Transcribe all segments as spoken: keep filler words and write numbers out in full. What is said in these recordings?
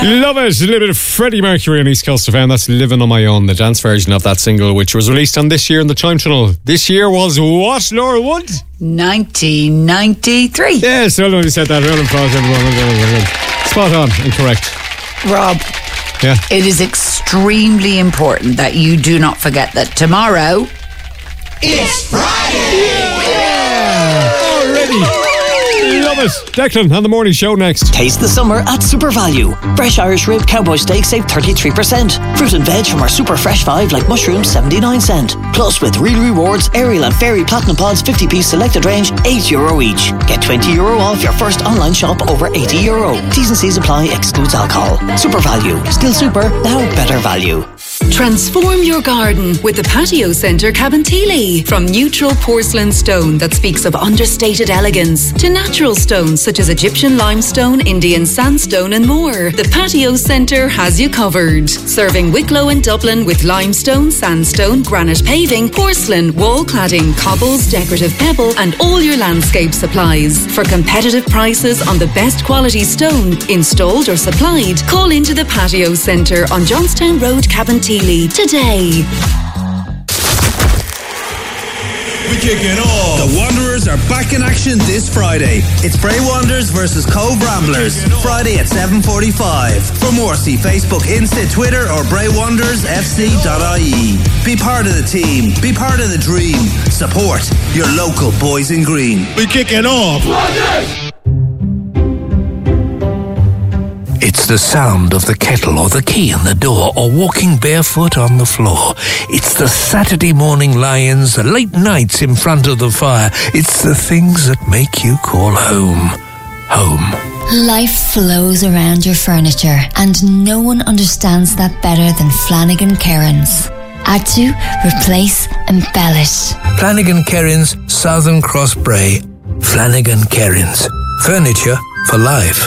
Love it. A little bit of Freddie Mercury on East Coast F M. That's Living on My Own, the dance version of that single, which was released on This Year in the Time Tunnel. This year was what, Laura Wood? nineteen ninety-three. Yes, I only said that. Spot on and correct. Rob, yeah. It is extremely important that you do not forget that tomorrow... It's Friday! Yeah! Already! Love it. Declan on the morning show next. Taste the summer at Super Value. Fresh Irish rib cowboy steak save thirty-three percent. Fruit and veg from our super fresh five like mushrooms seventy-nine cent. Plus with Real Rewards, Ariel and Fairy Platinum Pods fifty piece selected range eight euro each. Get twenty euro off your first online shop over eighty euro. T's and C's apply, excludes alcohol. Super Value. Still super, now better value. Transform your garden with the Patio Centre Cabinteely. From neutral porcelain stone that speaks of understated elegance to natural stones such as Egyptian limestone, Indian sandstone and more, the Patio Centre has you covered. Serving Wicklow and Dublin with limestone, sandstone, granite paving, porcelain, wall cladding, cobbles, decorative pebble and all your landscape supplies. For competitive prices on the best quality stone, installed or supplied, call into the Patio Centre on Johnstown Road, Cabinteely today. We kick it off. The Wanderers are back in action this Friday. It's Bray Wanderers versus Cove Ramblers. Friday at seven forty-five. For more, see Facebook, Insta, Twitter or bray wanderers f c dot i e. Be part of the team. Be part of the dream. Support your local boys in green. We kick it off. It's the sound of the kettle or the key in the door or walking barefoot on the floor. It's the Saturday morning lions, the late nights in front of the fire. It's the things that make you call home. Home. Life flows around your furniture and no one understands that better than Flanagan Cairns. Add to, replace, embellish. Flanagan Cairns, Southern Cross Bray. Flanagan Cairns. Furniture for life.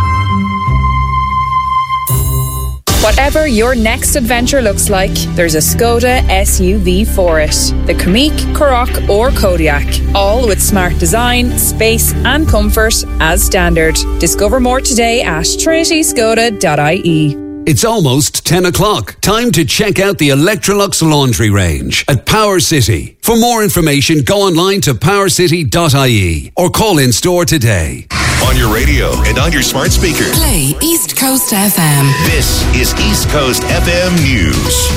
Whatever your next adventure looks like, there's a Skoda S U V for it. The Kamiq, Karoq or Kodiaq. All with smart design, space and comfort as standard. Discover more today at trinity skoda dot i e. It's almost ten o'clock. Time to check out the Electrolux laundry range at Power City. For more information, go online to power city dot i e or call in store today. On your radio and on your smart speaker. Play East Coast F M. This is East Coast F M News.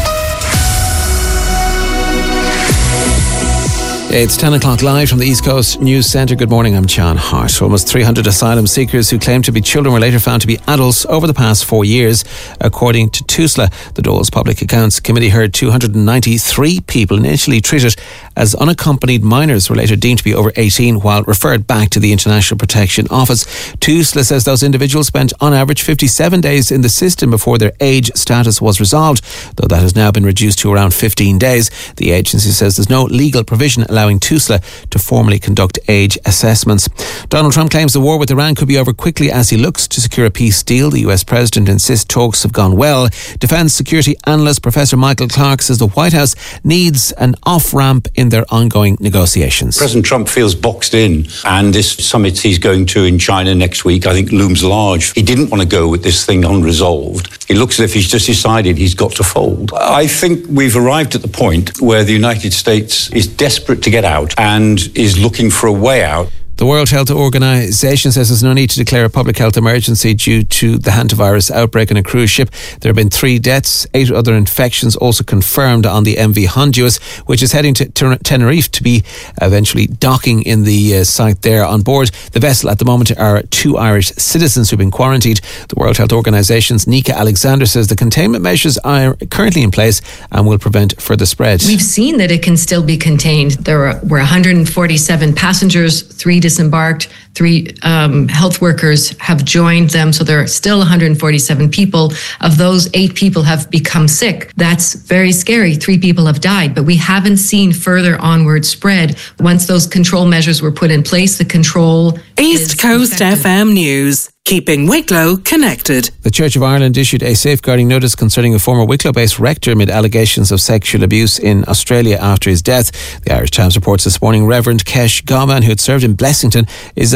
It's ten o'clock live from the East Coast News Centre. Good morning, I'm John Hart. Almost three hundred asylum seekers who claim to be children were later found to be adults over the past four years, according to TUSLA. The Dáil's Public Accounts Committee heard two hundred ninety-three people initially treated as unaccompanied minors were later deemed to be over eighteen, while referred back to the International Protection Office. TUSLA says those individuals spent on average fifty-seven days in the system before their age status was resolved, though that has now been reduced to around fifteen days. The agency says there's no legal provision allowing TUSLA to formally conduct age assessments. Donald Trump claims the war with Iran could be over quickly as he looks to secure a peace deal. The U S President insists talks have gone well. Defence security analyst Professor Michael Clark says the White House needs an off-ramp in their ongoing negotiations. President Trump feels boxed in, and this summit he's going to in China next week I think looms large. He didn't want to go with this thing unresolved. It looks as if he's just decided he's got to fold. I think we've arrived at the point where the United States is desperate to get out and is looking for a way out. The World Health Organization says there's no need to declare a public health emergency due to the hantavirus outbreak on a cruise ship. There have been three deaths, eight other infections also confirmed on the M V Honduras, which is heading to Tenerife to be eventually docking in the uh, site there. On board the vessel at the moment are two Irish citizens who've been quarantined. The World Health Organization's Nika Alexander says the containment measures are currently in place and will prevent further spread. We've seen that it can still be contained. There were, were one hundred forty-seven passengers, three disembarked, three um, health workers have joined them, so there are still one hundred forty-seven people. Of those, eight people have become sick. That's very scary. Three people have died, but we haven't seen further onward spread. Once those control measures were put in place, the control East Coast F M News. Keeping Wicklow connected. The Church of Ireland issued a safeguarding notice concerning a former Wicklow-based rector amid allegations of sexual abuse in Australia after his death. The Irish Times reports this morning Reverend Kesh Goman, who had served in Blessington, is alleged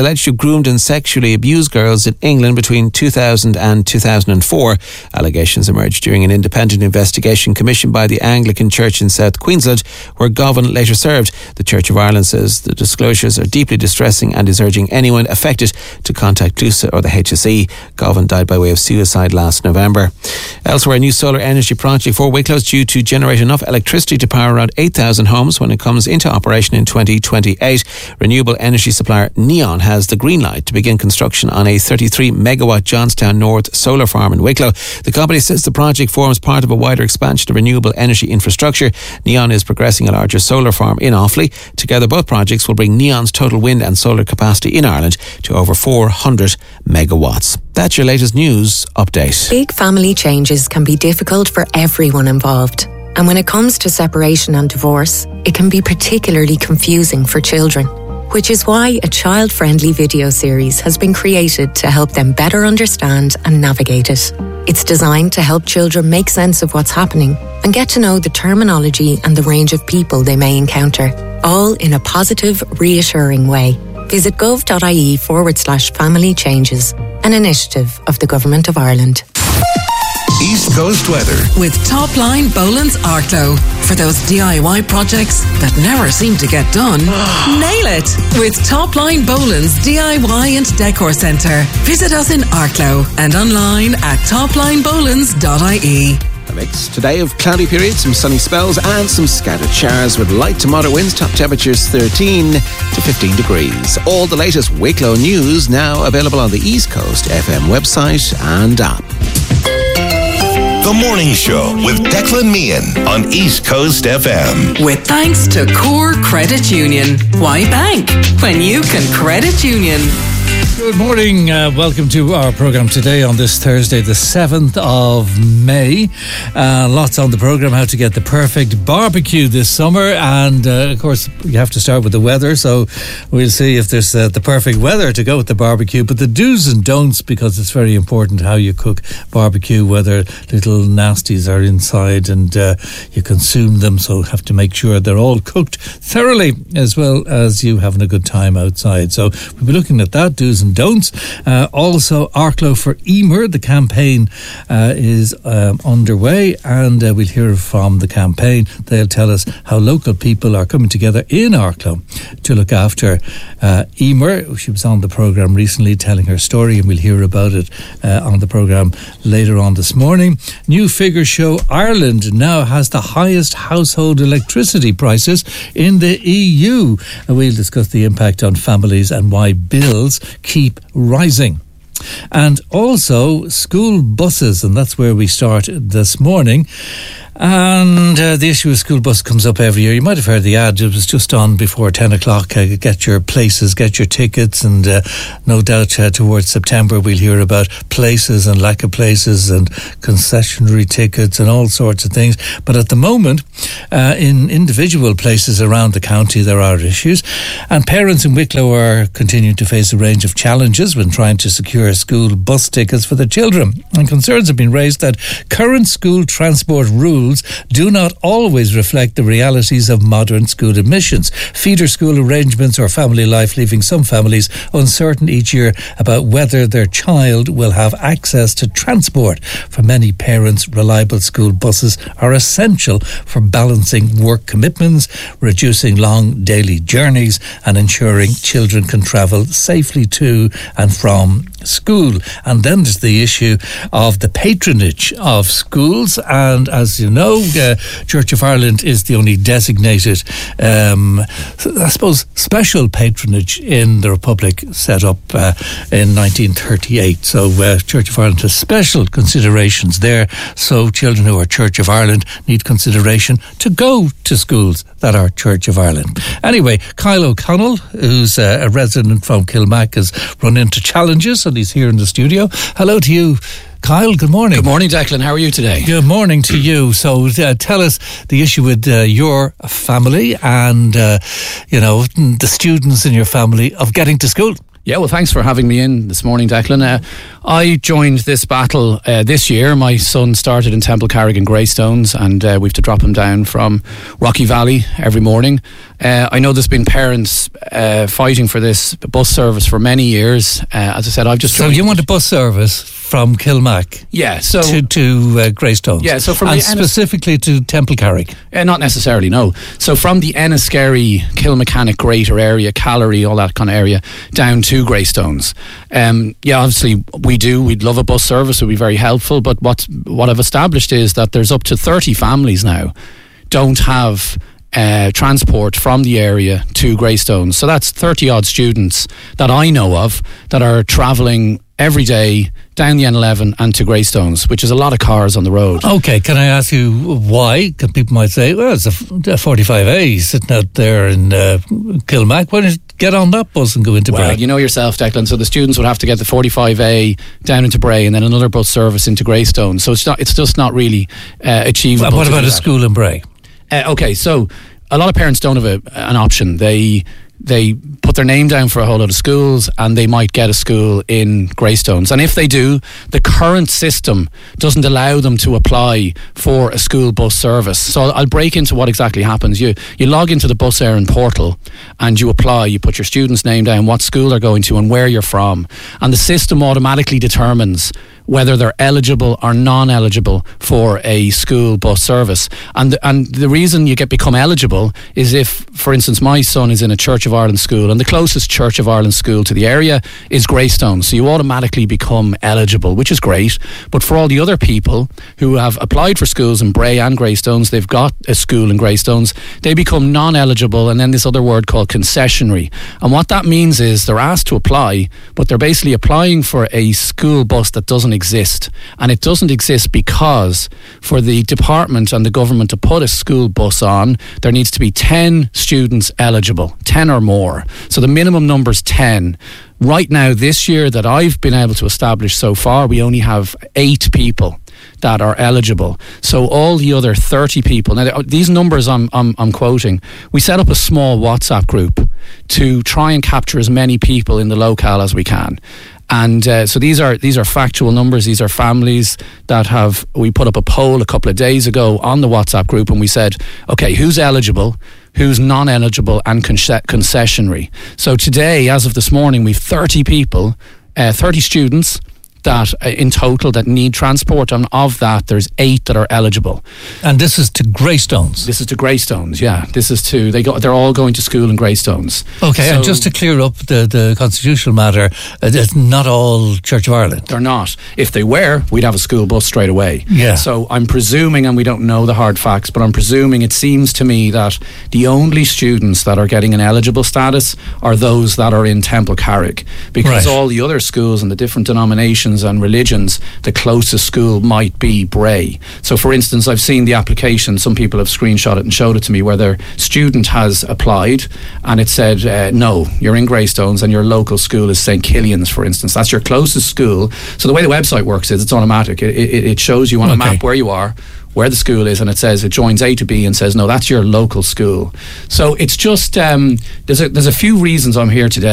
alleged to have groomed and sexually abused girls in England between two thousand and two thousand four. Allegations emerged during an independent investigation commissioned by the Anglican Church in South Queensland, where Govan later served. The Church of Ireland says the disclosures are deeply distressing and is urging anyone affected to contact CLUSA or the H S E. Govan died by way of suicide last November. Elsewhere, a new solar energy project for Wicklow is due to generate enough electricity to power around eight thousand homes when it comes into operation in twenty twenty-eight. Renewable energy supplier Neon has the green light to begin construction on a thirty-three megawatt Johnstown North solar farm in Wicklow. The company says the project forms part of a wider expansion of renewable energy infrastructure. Neon is progressing a larger solar farm in Offaly. Together, both projects will bring Neon's total wind and solar capacity in Ireland to over four hundred megawatts. That's your latest news update. Big family changes can be difficult for everyone involved. And when it comes to separation and divorce, it can be particularly confusing for children, which is why a child-friendly video series has been created to help them better understand and navigate it. It's designed to help children make sense of what's happening and get to know the terminology and the range of people they may encounter, all in a positive, reassuring way. Visit gov.ie forward slash family changes, an initiative of the Government of Ireland. East Coast weather. With Topline Boland's Arklow. For those D I Y projects that never seem to get done, nail it with Topline Boland's D I Y and Decor Centre. Visit us in Arklow and online at topline bolands dot I E. A mix today of cloudy periods, some sunny spells and some scattered showers with light to moderate winds, top temperatures thirteen to fifteen degrees. All the latest Wicklow news now available on the East Coast F M website and app. The Morning Show with Declan Meehan on East Coast F M. With thanks to Core Credit Union. Why bank when you can credit union? Good morning. Uh, welcome to our programme today on this Thursday, the seventh of May. Uh, lots on the programme, how to get the perfect barbecue this summer. And, uh, of course, you have to start with the weather. So we'll see if there's uh, the perfect weather to go with the barbecue. But the do's and don'ts, because it's very important how you cook barbecue, whether little nasties are inside and uh, you consume them. So have to make sure they're all cooked thoroughly, as well as you having a good time outside. So we'll be looking at that, do's and don'ts. Uh, also, Arklow for Emer. The campaign uh, is um, underway, and uh, we'll hear from the campaign. They'll tell us how local people are coming together in Arklow to look after uh, Emer. She was on the programme recently telling her story, and we'll hear about it uh, on the programme later on this morning. New figures show Ireland now has the highest household electricity prices in the E U. And we'll discuss the impact on families and why bills keep rising. And also school buses, and that's where we start this morning. And uh, the issue of school bus comes up every year. You might have heard the ad. It was just on before ten o'clock. Uh, get your places, get your tickets. And uh, no doubt uh, towards September we'll hear about places and lack of places and concessionary tickets and all sorts of things. But at the moment, uh, in individual places around the county, there are issues. And parents in Wicklow are continuing to face a range of challenges when trying to secure school bus tickets for their children. And concerns have been raised that current school transport rules do not always reflect the realities of modern school admissions. Feeder school arrangements or family life, leaving some families uncertain each year about whether their child will have access to transport. For many parents, reliable school buses are essential for balancing work commitments, reducing long daily journeys, and ensuring children can travel safely to and from school. And then there's the issue of the patronage of schools. And as you know, uh, Church of Ireland is the only designated, um, I suppose, special patronage in the Republic set up uh, in nineteen thirty-eight. So uh, Church of Ireland has special considerations there. So children who are Church of Ireland need consideration to go to schools that are Church of Ireland. Anyway, Kyle O'Connell, who's uh, a resident from Kilmac, has run into challenges and he's here in the studio. Hello to you, Kyle. Good morning. Good morning, Declan. How are you today? Good morning to you. So uh, tell us the issue with uh, your family and, uh, you know, the students in your family of getting to school. Yeah, well, thanks for having me in this morning, Declan. Uh, I joined this battle uh, this year. My son started in Temple Carrigan Greystones, and uh, we have to drop him down from Rocky Valley every morning. Uh, I know there's been parents uh, fighting for this bus service for many years. Uh, as I said, I've just... So you want a bus service from Kilmac yeah, so, to, to uh, Greystones? Yeah, so from and the specifically Ennis- to Temple Carrick? Uh, not necessarily, no. So from the Enniskerry, Kilmechanic, Greater area, Callery, all that kind of area, down to Greystones. Um, yeah, obviously we do. We'd love a bus service. It would be very helpful. But what what I've established is that there's up to thirty families now don't have uh, transport from the area to Greystones. So that's thirty odd students that I know of that are travelling every day down the N eleven and to Greystones, which is a lot of cars on the road. Okay, can I ask you why? Because people might say, well, it's a, a forty-five A sitting out there in uh, Kilmac. Why don't you get on that bus and go into well, Bray? You know yourself, Declan, so the students would have to get the forty-five A down into Bray and then another bus service into Greystones. So it's not, it's just not really uh, achievable. Well, what about a that. school in Bray? Uh, okay, so a lot of parents don't have a, an option. They they put their name down for a whole lot of schools and they might get a school in Greystones. And if they do, the current system doesn't allow them to apply for a school bus service. So I'll break into what exactly happens. You you log into the Bus Éireann portal and you apply. You put your student's name down, what school they're going to and where you're from. And the system automatically determines whether they're eligible or non-eligible for a school bus service. And the, and the reason you get become eligible is if, for instance, my son is in a Church of Ireland school and the closest Church of Ireland school to the area is Greystones. So you automatically become eligible, which is great. But for all the other people who have applied for schools in Bray and Greystones, they've got a school in Greystones, they become non-eligible, and then this other word called concessionary. And what that means is they're asked to apply, but they're basically applying for a school bus that doesn't exist. And it doesn't exist because for the department and the government to put a school bus on, there needs to be ten students eligible, ten or more. So the minimum number is ten. Right now, this year that I've been able to establish so far, we only have eight people that are eligible. So all the other thirty people, now these numbers I'm, I'm, I'm quoting, we set up a small WhatsApp group to try and capture as many people in the locale as we can. And uh, so these are these are factual numbers. These are families that have, we put up a poll a couple of days ago on the WhatsApp group and we said, okay, who's eligible, who's non-eligible and con- concessionary. So today, as of this morning, we've thirty people, uh, thirty students that uh, in total that need transport, and of that there's eight that are eligible. And this is to Greystones? This is to Greystones, yeah. This is to, they go, they're all going to school in Greystones. Okay, so, and just to clear up the, the constitutional matter, uh, it's not all Church of Ireland. They're not. If they were, we'd have a school bus straight away. Yeah. So I'm presuming, and we don't know the hard facts, but I'm presuming, it seems to me that the only students that are getting an eligible status are those that are in Temple Carrick, because right. all the other schools and the different denominations and religions, the closest school might be Bray. So for instance, I've seen the application, some people have screenshot it and showed it to me, where their student has applied and it said uh, no, you're in Greystones and your local school is Saint Killian's, for instance. That's your closest school. So the way the website works is it's automatic. It, it, it shows you on okay. a map where you are, where the school is, and it says it joins A to B and says no, that's your local school. So it's just um, there's a there's a few reasons I'm here today.